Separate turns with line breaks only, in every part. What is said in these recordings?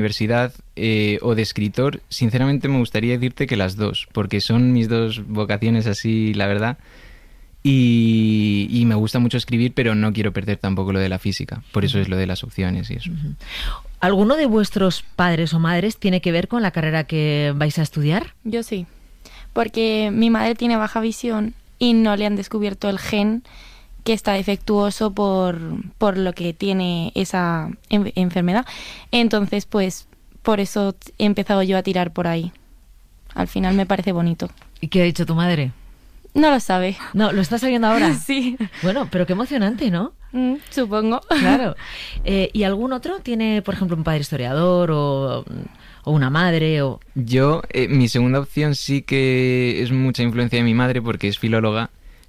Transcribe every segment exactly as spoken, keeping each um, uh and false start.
universidad eh, o de escritor, sinceramente me gustaría decirte que las dos, porque son mis dos vocaciones así, la verdad. Y, y me gusta mucho escribir, pero no quiero perder tampoco lo de la física. Por eso es lo de las opciones y eso.
¿Alguno de vuestros padres o madres tiene que ver con la carrera que vais a estudiar?
Yo sí, porque mi madre tiene baja visión y no le han descubierto el gen que está defectuoso por, por lo que tiene esa en- enfermedad. Entonces, pues, por eso he empezado yo a tirar por ahí. Al final me parece bonito.
¿Y qué ha dicho tu madre?
No lo sabe.
No, ¿lo estás sabiendo ahora?
Sí.
Bueno, pero qué emocionante, ¿no?
Mm, supongo.
Claro. Eh, ¿Y algún otro tiene, por ejemplo, un padre historiador o, o una madre? O...
Yo, eh, mi segunda opción sí que es mucha influencia de mi madre porque es filóloga,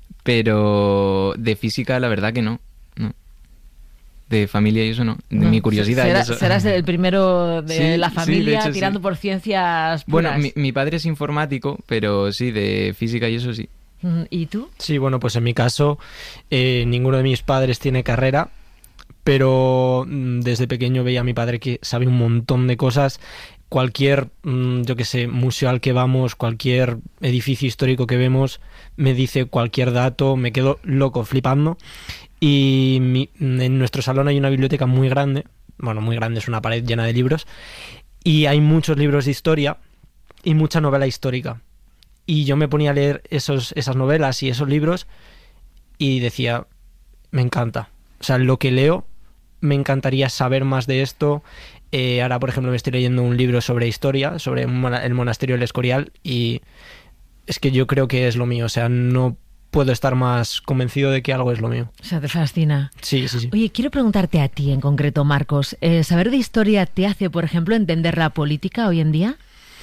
pero de física la verdad que no. no. De familia y eso no. De
No,
mi curiosidad
será-
y eso.
Serás el primero de
Sí,
la
sí,
familia
de hecho,
tirando
sí.
por ciencias puras.
Bueno, mi, mi padre es informático, pero sí, de física y eso sí.
¿Y tú?
Sí, bueno, pues en mi caso eh, ninguno de mis padres tiene carrera, pero mm, desde pequeño veía a mi padre que sabe un montón de cosas. Cualquier, mm, yo qué sé, museo al que vamos, cualquier edificio histórico que vemos, me dice cualquier dato, me quedo loco, flipando. Y mi- en nuestro salón hay una biblioteca muy grande, bueno, muy grande, es una pared llena de libros, y hay muchos libros de historia y mucha novela histórica. Y yo me ponía a leer esos, esas novelas y esos libros y decía, me encanta. O sea, lo que leo, me encantaría saber más de esto. Eh, ahora, por ejemplo, me estoy leyendo un libro sobre historia, sobre un mona- el monasterio del Escorial, y es que yo creo que es lo mío. O sea, no puedo estar más convencido de que algo es lo mío.
O sea, te fascina.
Sí, sí, sí.
Oye, quiero preguntarte a ti en concreto, Marcos. Eh, ¿Saber de historia te hace, por ejemplo, entender la política hoy en día?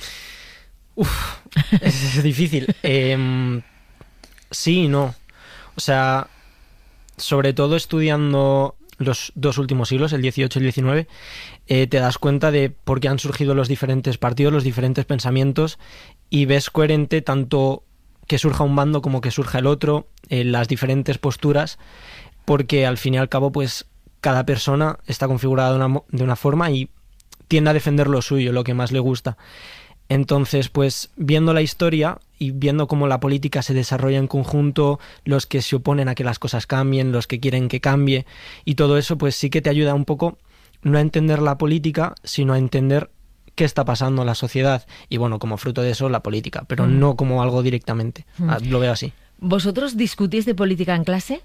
Uf, es difícil. Eh, sí y no. O sea, sobre todo estudiando los dos últimos siglos, el dieciocho y el diecinueve, eh, te das cuenta de por qué han surgido los diferentes partidos, los diferentes pensamientos, y ves coherente tanto que surja un bando como que surja el otro, eh, las diferentes posturas, porque al fin y al cabo, pues cada persona está configurada de una, mo- de una forma y tiende a defender lo suyo, lo que más le gusta. Entonces, pues viendo la historia y viendo cómo la política se desarrolla en conjunto, los que se oponen a que las cosas cambien, los que quieren que cambie y todo eso, pues sí que te ayuda un poco no a entender la política, sino a entender qué está pasando en la sociedad y bueno, como fruto de eso la política, pero
Mm.
no como algo directamente.
Mm.
Ah, lo veo así.
¿Vosotros discutís de política en clase?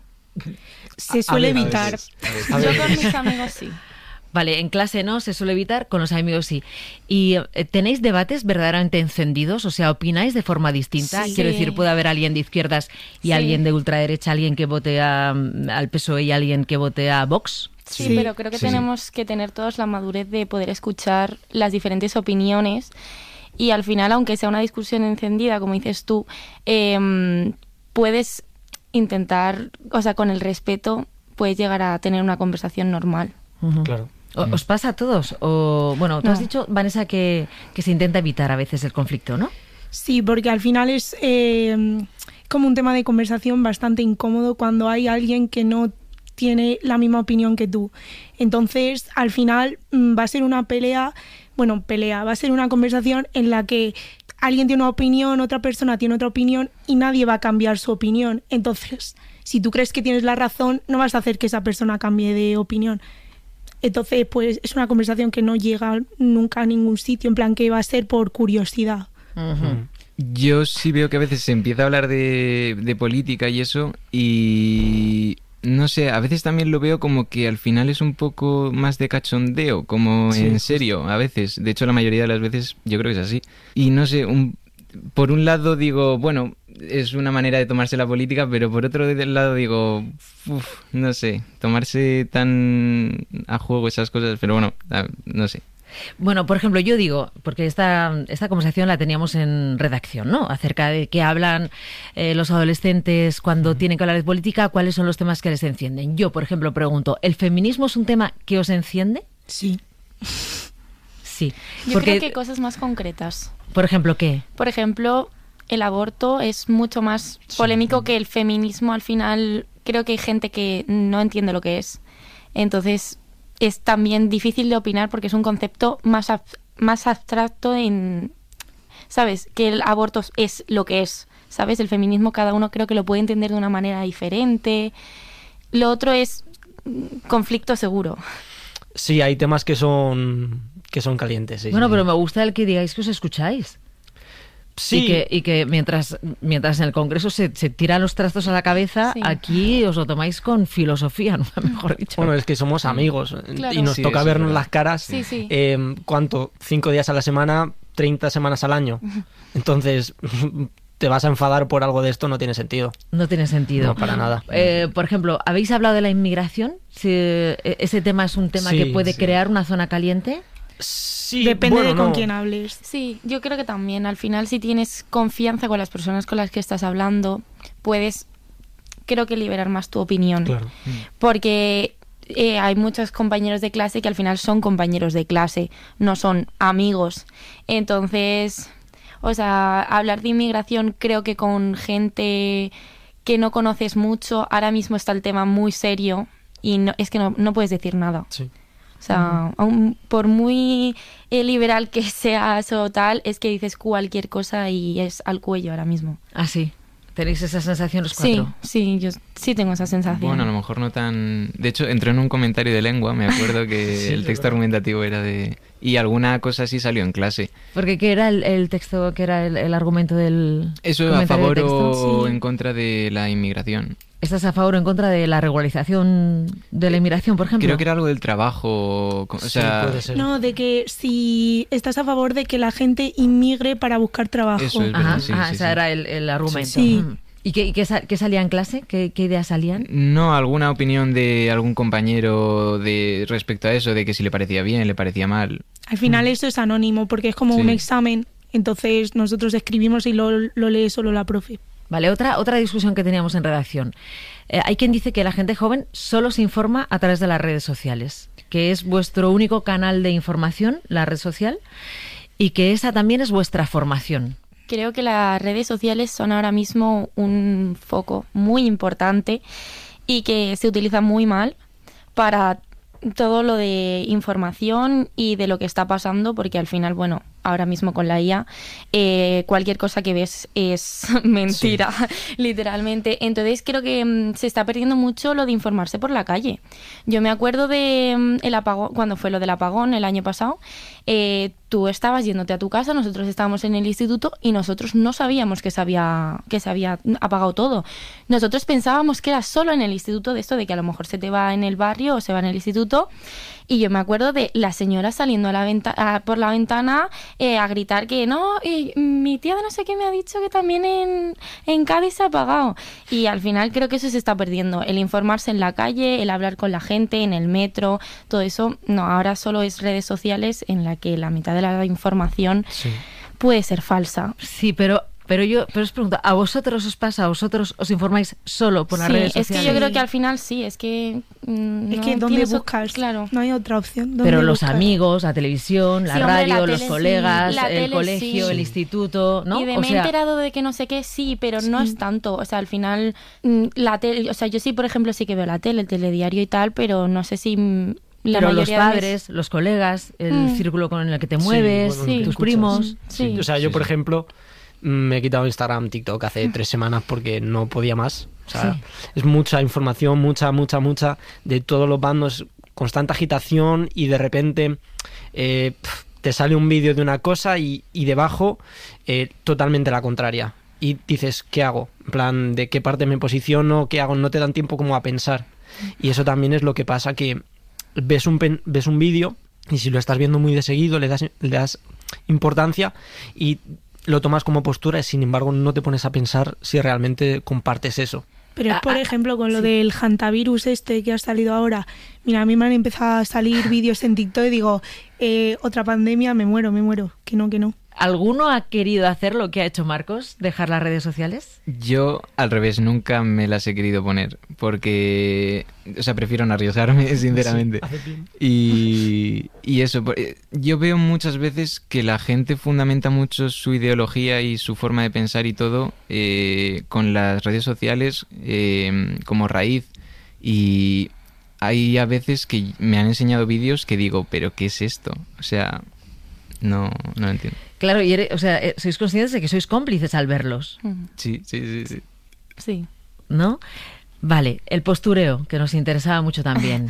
Se
A-
suele
a ver, a
evitar.
veces, a
Yo
veces.
con mis amigos sí.
Vale, en clase no, se suele evitar, con los amigos sí. ¿Y eh, tenéis debates verdaderamente encendidos? O sea, ¿opináis de forma distinta?
Sí.
Quiero decir, puede haber alguien de izquierdas y
Sí.
alguien de ultraderecha, alguien que vote a, al P S O E y alguien que vote a Vox.
Sí,
Sí.
pero creo que
Sí.
tenemos que tener todos la madurez de poder escuchar las diferentes opiniones y al final, aunque sea una discusión encendida, como dices tú, eh, puedes intentar, o sea, con el respeto, puedes llegar a tener una conversación normal.
Ujú.
Claro.
O- ¿Os pasa a todos? O, bueno, tú
No.
has dicho, Vanessa, que, que se intenta evitar a veces el conflicto, ¿no?
Sí, porque al final es eh, como un tema de conversación bastante incómodo cuando hay alguien que no tiene la misma opinión que tú. Entonces, al final mm, va a ser una pelea, bueno, pelea, va a ser una conversación en la que alguien tiene una opinión, otra persona tiene otra opinión y nadie va a cambiar su opinión. Entonces, si tú crees que tienes la razón, no vas a hacer que esa persona cambie de opinión. Entonces, pues es una conversación que no llega nunca a ningún sitio, en plan que va a ser por curiosidad.
Mm.
Yo sí veo que a veces se empieza a hablar de, de política y eso, y no sé, a veces también lo veo como que al final es un poco más de cachondeo, como
Sí,
en
justo.
serio, a veces. De hecho, la mayoría de las veces yo creo que es así. Y no sé, un, por un lado digo, bueno, es una manera de tomarse la política, pero por otro lado digo, uf, no sé, tomarse tan a juego esas cosas, pero bueno, ah, no sé.
Bueno, por ejemplo, yo digo, porque esta, esta conversación la teníamos en redacción, ¿no? Acerca de qué hablan eh, los adolescentes cuando tienen que hablar de política, cuáles son los temas que les encienden. Yo, por ejemplo, pregunto, ¿el feminismo es un tema que os enciende?
Sí.
Sí.
Yo
Porque,
creo que hay cosas más concretas.
por ejemplo, ¿qué?
Por ejemplo, el aborto es mucho más polémico que el feminismo. Al final, creo que hay gente que no entiende lo que es. Entonces, es también difícil de opinar porque es un concepto más, ab- más abstracto en, ¿sabes? Que el aborto es lo que es, ¿sabes? El feminismo cada uno creo que lo puede entender de una manera diferente. Lo otro es conflicto seguro.
Sí, hay temas que son que son calientes. Sí,
Bueno,
sí,
pero
sí.
me gusta el que digáis que os escucháis.
Sí,
Y que, y que mientras, mientras en el Congreso se, se tiran los trastos a la cabeza,
Sí.
aquí os lo tomáis con filosofía, nunca mejor dicho.
bueno, es que somos amigos
Claro.
y nos
Sí,
toca
eso es
vernos
verdad.
las caras.
Sí, sí.
Eh, ¿Cuánto? ¿Cinco días a la semana? ¿Treinta semanas al año? Entonces, te vas a enfadar por algo de esto, no tiene sentido.
No tiene sentido.
No, para nada.
Eh, por ejemplo, ¿habéis hablado de la inmigración? Si, eh, ¿Ese tema es un tema
Sí,
que puede
sí.
crear una zona caliente?
Sí,
Depende
bueno,
de con
no.
quién hables.
Sí, yo creo que también al final si tienes confianza con las personas con las que estás hablando, puedes, creo que liberar más tu opinión.
Claro.
Porque eh, hay muchos compañeros de clase que al final son compañeros de clase, no son amigos. Entonces, o sea, hablar de inmigración creo que con gente que no conoces mucho, ahora mismo está el tema muy serio y no, es que no, no puedes decir nada.
Sí.
O sea, aun por muy eh, liberal que seas o tal, es que dices cualquier cosa y es al cuello ahora mismo.
Ah, sí. ¿Tenéis esa sensación los
Sí,
cuatro?
sí, yo sí tengo esa sensación.
Bueno, a lo mejor no tan... De hecho, entró en un comentario de lengua, me acuerdo que
Sí,
el
es
texto
verdad.
argumentativo era de... Y alguna cosa así salió en clase.
Porque ¿qué era el, el texto, qué era el, el argumento del
Eso a
comentario
favor
de texto?
o
Sí.
en contra de la inmigración.
¿Estás a favor o en contra de la regularización de la inmigración, por ejemplo?
Creo que era algo del trabajo, o
Sí,
sea...
puede ser.
No, de que si estás a favor de que la gente inmigre para buscar trabajo.
Eso es
Ajá,
verdad, sí,
ajá,
sí,
ese
sí.
era el, el argumento.
Sí.
Mm. ¿Y qué, y qué, sa- qué salía en clase? ¿Qué, qué ideas salían?
No, alguna opinión de algún compañero de respecto a eso, de que si le parecía bien, le parecía mal.
Al final eso es anónimo porque es como
Sí.
un examen. Entonces nosotros escribimos y lo, lo lee solo la profe.
Vale, otra, otra discusión que teníamos en redacción. Eh, hay quien dice que la gente joven solo se informa a través de las redes sociales, que es vuestro único canal de información, la red social, y que esa también es vuestra formación.
Creo que las redes sociales son ahora mismo un foco muy importante y que se utiliza muy mal para todo lo de información y de lo que está pasando, porque al final, bueno, ahora mismo con la I A, eh, cualquier cosa que ves es mentira, literalmente. Entonces creo que mm, se está perdiendo mucho lo de informarse por la calle. Yo me acuerdo de mm, el apagón, cuando fue lo del apagón el año pasado, eh, tú estabas yéndote a tu casa, nosotros estábamos en el instituto y nosotros no sabíamos que se había, que se había apagado todo. Nosotros pensábamos que era solo en el instituto, de esto de que a lo mejor se te va en el barrio o se va en el instituto. Y yo me acuerdo de la señora saliendo a la venta a, por la ventana eh, a gritar que no, eh, mi tía de no sé qué me ha dicho que también en, en Cádiz se ha apagado. Y al final creo que eso se está perdiendo. El informarse en la calle, el hablar con la gente, en el metro, todo eso. No, ahora solo es redes sociales en la que la mitad de la información
Sí.
puede ser falsa.
Sí, pero, pero yo pero os pregunto, ¿a vosotros os pasa? ¿A vosotros os informáis solo por las
Sí,
redes
es
sociales?
que yo creo que al final sí, es que... mm,
Es
no
que ¿dónde
tienes o-
buscas?
Claro.
No hay otra opción. ¿Dónde
Pero los
buscas?
amigos, la televisión, la
Sí, hombre,
radio,
la
los
tele,
colegas,
sí. La
el
tele,
colegio,
sí.
el instituto, ¿no?
Y de
O
me he
sea,
enterado de que no sé qué, sí, pero no es tanto. O sea, al final, mm, la tele, o sea, yo sí, por ejemplo, sí que veo la tele, el telediario y tal, pero no sé si mm, la
pero los
mayoría de mis-
padres, los colegas, el
Mm.
círculo con el que te
Sí,
mueves,
bueno, lo que
tus
escuchas.
primos.
Sí.
O sea, yo,
Sí,
por
sí.
ejemplo, mm, me he quitado Instagram, TikTok hace tres semanas porque no podía más. O sea,
Sí.
es mucha información, mucha, mucha, mucha, de todos los bandos, constante agitación y de repente eh, pf, te sale un vídeo de una cosa y, y debajo eh, totalmente la contraria. Y dices, ¿qué hago? En plan, ¿de qué parte me posiciono? ¿Qué hago? No te dan tiempo como a pensar. Y eso también es lo que pasa, que ves un, pen- ves un vídeo y si lo estás viendo muy de seguido le das, le das importancia y lo tomas como postura y sin embargo no te pones a pensar si realmente compartes eso.
Pero es,
Ah,
por
ah,
ejemplo, con lo
sí.
del hantavirus este que ha salido ahora. Mira, a mí me han empezado a salir vídeos en TikTok y digo, eh, otra pandemia, me muero, me muero. Que no, que no.
¿Alguno ha querido hacer lo que ha hecho Marcos? ¿Dejar las redes sociales?
Yo, al revés, nunca me las he querido poner, porque, o sea, prefiero no arriesgarme, sinceramente. Y, y eso, por- eh, yo veo muchas veces que la gente fundamenta mucho su ideología y su forma de pensar y todo eh, con las redes sociales eh, como raíz. Y hay a veces que me han enseñado vídeos que digo, ¿pero qué es esto? O sea, no, no lo entiendo.
Claro, y eres, o sea, eh, sois conscientes de que sois cómplices al verlos,
Mm,
Sí, sí, sí, sí.
Sí.
¿no? Vale, el postureo, que nos interesaba mucho también.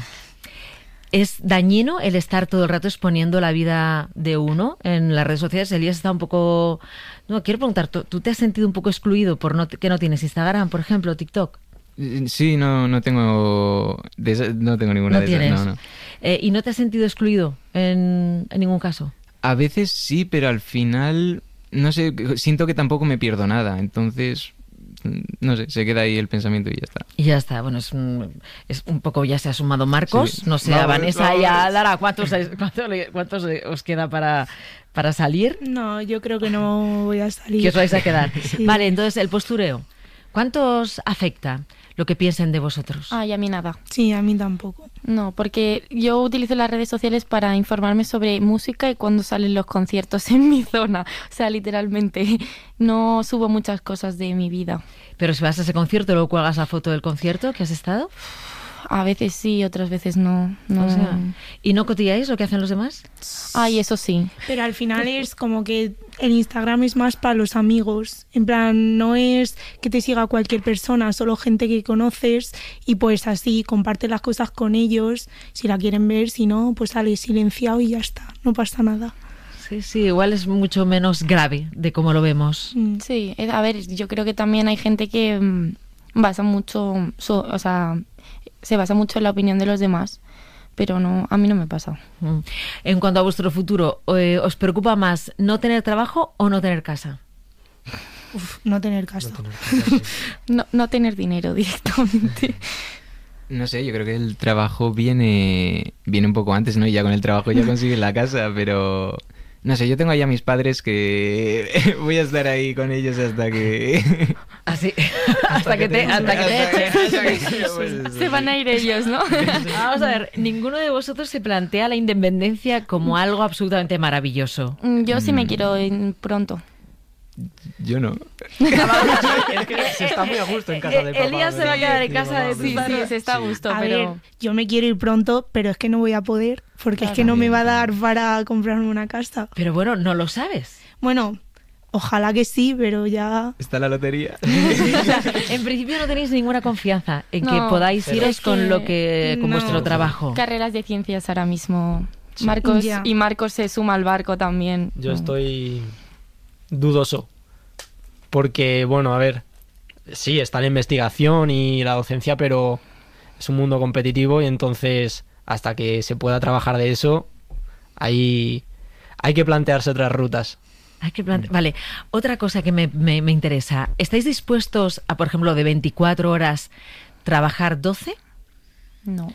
¿Es dañino el estar todo el rato exponiendo la vida de uno en las redes sociales? Elías está un poco... No, quiero preguntar, ¿tú, tú te has sentido un poco excluido por no, que no tienes Instagram, por ejemplo, TikTok?
Sí, no, no tengo de esa- no tengo ninguna
No
de
tienes.
esas. No, no.
Eh, ¿Y no te has sentido excluido en, en ningún caso?
A veces sí, pero al final, no sé, siento que tampoco me pierdo nada. Entonces, no sé, se queda ahí el pensamiento y ya está.
Y ya está, bueno, es un, es un poco, ya se ha sumado Marcos,
Sí.
no sé, a
Vamos,
Vanessa
vamos.
y a Lara, ¿cuántos, cuántos, le- cuántos os queda para, para salir?
No, yo creo que no voy a salir.
¿Qué os vais a quedar?
Sí.
Vale, entonces el postureo, ¿cuánto os afecta lo que piensen de vosotros?
Ay, a mí nada.
Sí, a mí tampoco.
No, porque yo utilizo las redes sociales para informarme sobre música y cuando salen los conciertos en mi zona. O sea, literalmente, no subo muchas cosas de mi vida.
Pero si vas a ese concierto y luego cuelgas la foto del concierto que has estado,
A veces sí, otras veces no. no.
o sea, ¿y no cotilláis lo que hacen los demás?
Ay, eso sí.
Pero al final es como que el Instagram es más para los amigos. En plan, no es que te siga cualquier persona, solo gente que conoces y pues así comparte las cosas con ellos. Si la quieren ver, si no, pues sale silenciado y ya está. No pasa nada.
Sí, sí, igual es mucho menos grave de cómo lo vemos.
Mm.
Sí, eh, a ver, yo creo que también hay gente que mm, basa mucho, su- o sea, se basa mucho en la opinión de los demás, pero no, a mí no me pasa.
Mm. En cuanto a vuestro futuro, eh, ¿os preocupa más no tener trabajo o no tener casa?
Uf, no tener casa.
No, no tener dinero directamente.
No sé, yo creo que el trabajo viene, viene un poco antes, ¿no? Y ya con el trabajo ya consigues la casa, pero... No sé, yo tengo ahí a mis padres que voy a estar ahí con ellos hasta que...
Así, hasta que te, hasta que te echen.
Se van a ir ellos, ¿no?
Vamos a ver, ninguno de vosotros se plantea la independencia como algo absolutamente maravilloso.
Mm, Yo sí me quiero ir pronto.
Yo no.
Es que se está muy a gusto en casa de papá.
Elías se va a quedar en casa de
Sí,
tus
sí, se está a gusto,
A
pero...
ver, yo me quiero ir pronto, pero es que no voy a poder, porque es que no me va a dar para comprarme una casa.
Pero bueno, no lo sabes.
Bueno, ojalá que sí, pero ya...
Está la lotería.
O sea, en principio no tenéis ninguna confianza en que
No,
podáis
pero
iros
es
con
que
lo que con
no.
vuestro trabajo.
Carreras de ciencias ahora mismo. Marcos
Ya.
y Marcos se suma al barco también.
Yo
No.
estoy dudoso. Porque, bueno, a ver, sí, está la investigación y la docencia, pero es un mundo competitivo y entonces hasta que se pueda trabajar de eso, hay, hay que plantearse otras rutas.
Hay que plante- Vale, otra cosa que me, me- me interesa. ¿Estáis dispuestos a, por ejemplo, de veinticuatro horas trabajar doce?
No.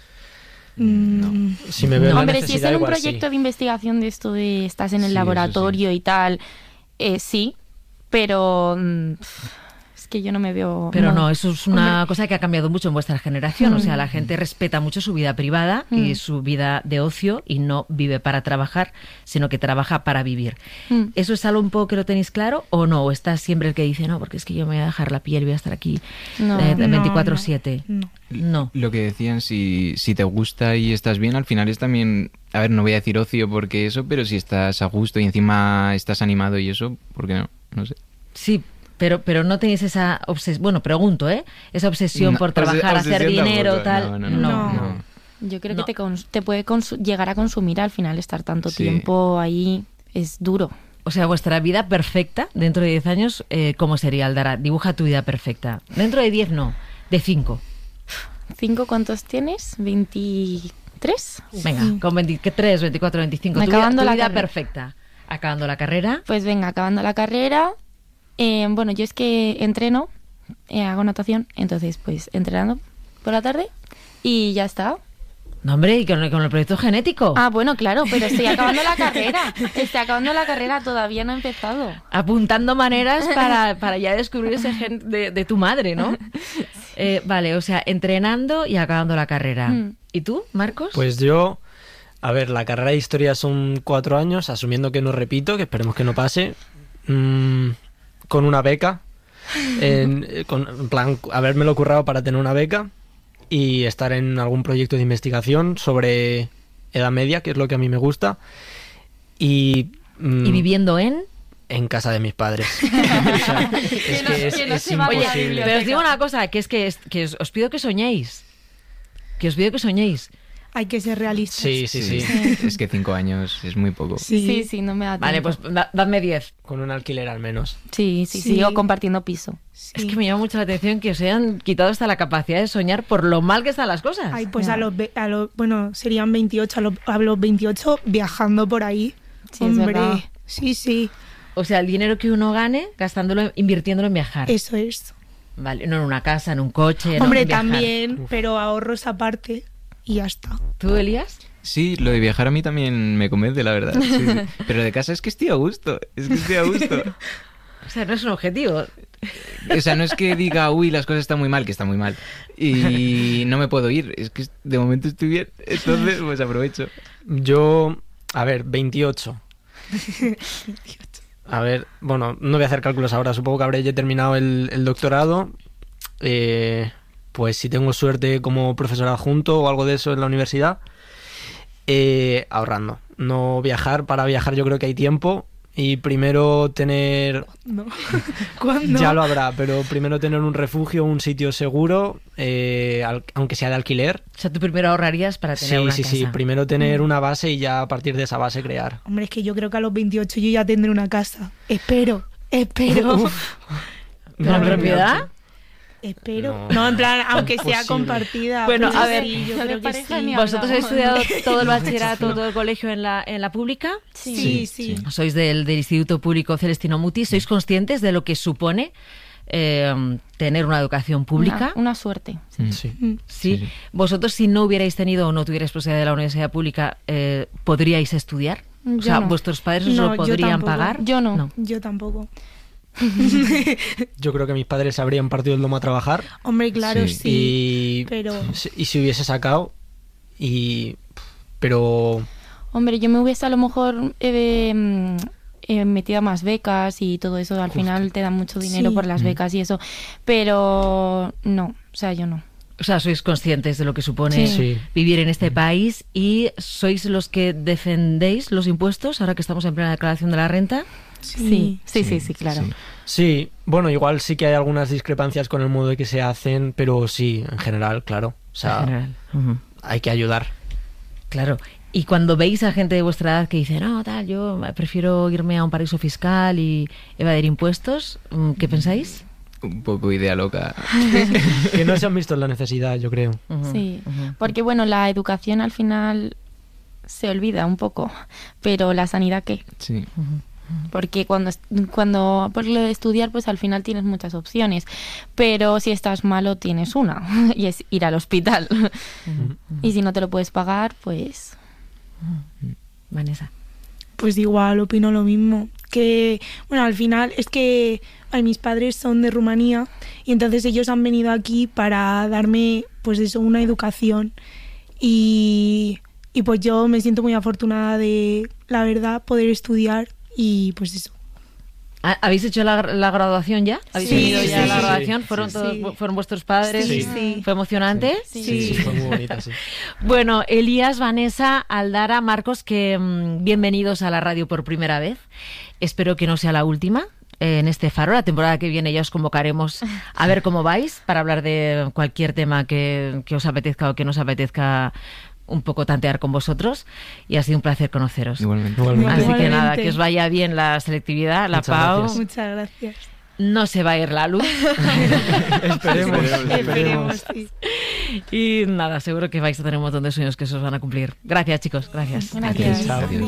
mm,
Si me veo en la
Hombre, si es
necesidad,
en un
igual sí.
proyecto de investigación de esto de estás en el
Sí, eso
laboratorio y tal, eh, sí, pero mm, es que yo no me veo...
Pero no, eso es una
Hombre.
cosa que ha cambiado mucho en vuestra generación. O sea,
Mm.
la gente respeta mucho su vida privada y
Mm.
su vida de ocio y no vive para trabajar, sino que trabaja para vivir.
Mm.
¿Eso es algo un poco que lo tenéis claro o no? ¿O estás siempre el que dice, no, porque es que yo me voy a dejar la piel, voy a estar aquí
No.
eh,
No,
veinticuatro siete?
no.
No.
Lo que decían, si, si te gusta y estás bien, al final es también... A ver, no voy a decir ocio porque eso, pero si estás a gusto y encima estás animado y eso, ¿por qué no? No sé.
Sí, pero, pero no tenéis esa obsesión, bueno, pregunto, ¿eh? Esa obsesión
No,
por trabajar,
obse-
hacer
obsesión
dinero,
tampoco,
tal.
no, no, no,
No.
no.
Yo creo
No.
que te, cons- te puede consu- llegar a consumir al final estar tanto
Sí.
tiempo ahí, es duro.
O sea, vuestra vida perfecta, dentro de diez años, eh, ¿cómo sería, Aldara? Dibuja tu vida perfecta. Dentro de diez no, de cinco.
¿Cinco cuántos tienes? ¿veintitrés?
Venga,
Sí.
con veintitrés, veinticuatro, veinticinco. Tu vida,
Acabando
tu
la
vida
carrera.
perfecta. Acabando la carrera.
Pues venga, acabando la carrera. eh, bueno, yo es que entreno, eh, hago natación, entonces pues entrenando por la tarde y ya está.
No, hombre, y con, con el proyecto genético.
Ah, bueno, claro, pero estoy acabando la carrera. Estoy acabando la carrera, todavía no he empezado.
Apuntando maneras para, para ya descubrir ese gen de, de tu madre, ¿no? Eh, vale, o sea, entrenando y acabando la carrera.
Mm.
¿Y tú, Marcos?
Pues yo, a ver, la carrera de historia son cuatro años, asumiendo que no repito, que esperemos que no pase, mm, con una beca, en, con, en plan, habérmelo currado para tener una beca y estar en algún proyecto de investigación sobre Edad Media, que es lo que a mí me gusta. Y, mm,
¿Y viviendo en?
En casa de mis padres. O sea, es que es, es imposible.
Pero os digo una cosa, que es que, es, que os, os pido que soñéis. Que os pido que soñéis.
Hay que ser realistas.
Sí, sí, sí.
Sí. Es que cinco años es muy poco.
Sí, sí, sí, no me da tiempo.
Vale, pues da- dadme diez.
Con un alquiler al menos.
Sí, sí, sí,
Sí.
o compartiendo piso.
Sí.
Es que me llama mucho la atención que os hayan quitado hasta la capacidad de soñar por lo mal que están las cosas.
Ay, pues
Ya.
a los, ve- a los, bueno, serían veintiocho, a los, a los veintiocho viajando por ahí.
Sí, es
Hombre,
verdad.
sí, sí,
O sea, el dinero que uno gane, gastándolo, invirtiéndolo en viajar.
eso es.
Vale, no en una casa, en un coche. no,
Hombre,
en viajar.
también, pero ahorros aparte y ya está.
¿Tú, Elías?
Sí, lo de viajar a mí también me convence, la verdad. Sí, sí. Pero de casa es que estoy a gusto. Es que estoy a gusto.
O sea, no es un objetivo.
O sea, no es que diga, uy, las cosas están muy mal, que están muy mal. Y no me puedo ir. Es que de momento estoy bien. Entonces, pues aprovecho.
Yo, a ver, veintiocho. A ver, bueno, no voy a hacer cálculos ahora. Supongo que habré ya terminado el, el doctorado. Eh, pues si tengo suerte como profesor adjunto o algo de eso en la universidad, eh, ahorrando. No viajar. Para viajar yo creo que hay tiempo. Y primero tener...
No. ¿Cuándo?
Ya lo habrá, pero primero tener un refugio, un sitio seguro, eh, al- aunque sea de alquiler.
O sea, tú primero ahorrarías para tener
Sí,
una
sí,
casa.
sí. Primero tener una base y ya a partir de esa base crear.
Hombre, es que yo creo que a los veintiocho yo ya tendré una casa. Espero, espero.
¿Una
No,
propiedad?
Espero.
No.
No, en plan, aunque sea
Imposible.
compartida.
Bueno,
pero
a ver,
sí, yo
no
creo
le
que
parece
sí.
ni a-
¿Vosotros habéis estudiado todo el
No.
bachillerato, todo el colegio en la, en la pública?
Sí,
Sí,
sí.
sí.
Sois del, del Instituto Público Celestino Muti. ¿Sois conscientes de lo que supone eh, tener una educación pública?
Una, una suerte.
Mm.
Sí.
Mm.
Sí.
Sí, sí.
Vosotros, si no hubierais tenido o no tuvierais posibilidad de la universidad pública, eh, ¿podríais estudiar? O
Yo
sea,
no.
¿vuestros padres os
No,
lo
yo
podrían
tampoco.
pagar?
Yo no.
Yo tampoco.
Yo creo que mis padres se habrían partido el lomo a trabajar.
Hombre, claro,
Sí.
sí.
y,
pero-
y si hubiese sacado. Y. Pero.
Hombre, yo me hubiese a lo mejor eh, mm, eh, metido a más becas y todo eso. Al final te dan mucho dinero
Sí.
por las
Mm.
becas y eso. Pero no, o sea, yo no.
O sea, sois conscientes de lo que supone
Sí.
Sí.
vivir en este país y sois los que defendéis los impuestos ahora que estamos en plena declaración de la renta.
Sí, sí, sí, sí, claro.
Sí.
Sí, bueno, igual sí que hay algunas discrepancias con el modo de que se hacen, pero sí, en general, claro. O sea,
En general. Ujú.
hay que ayudar.
Claro. Y cuando veis a gente de vuestra edad que dice, no, tal, yo prefiero irme a un paraíso fiscal y evadir impuestos, ¿qué pensáis?
Un poco idea loca.
Que no se han visto en la necesidad, yo creo.
Ujú,
Sí,
ujú.
porque bueno, la educación al final se olvida un poco, pero la sanidad qué,
Sí.
porque cuando est- cuando por lo de estudiar pues al final tienes muchas opciones, pero si estás malo tienes una y es ir al hospital. Y si no te lo puedes pagar, pues
Vanessa.
Pues igual, opino lo mismo. Que, bueno, al final es que ay, mis padres son de Rumanía y entonces ellos han venido aquí para darme, pues eso, una educación. Y, y pues yo me siento muy afortunada de, la verdad, poder estudiar y pues eso.
¿Ha- ¿Habéis hecho la, la graduación ya? ¿Habéis
Sí,
tenido ya
sí,
la
sí,
graduación?
sí,
¿Fueron,
sí.
todos-
Sí.
¿Fueron vuestros padres?
Sí,
Sí.
sí.
¿Fue emocionante?
Sí.
Sí, fue muy bonita, sí.
Bueno, Elías, Vanessa, Aldara, Marcos, que mm, bienvenidos a la radio por primera vez. Espero que no sea la última eh, en este faro. La temporada que viene ya os convocaremos a ver cómo vais para hablar de cualquier tema que, que os apetezca o que nos apetezca un poco tantear con vosotros. Y ha sido un placer conoceros.
Igualmente.
Igualmente.
Así que
Igualmente.
nada, que os vaya bien la selectividad, la
Muchas
Pau.
gracias.
Muchas gracias.
No se va a ir la luz.
Esperemos,
Esperemos,
esperemos.
sí.
Y nada, seguro que vais a tener un montón de sueños que se os van a cumplir. Gracias, chicos. Gracias.
Gracias.
Chao.
Adiós.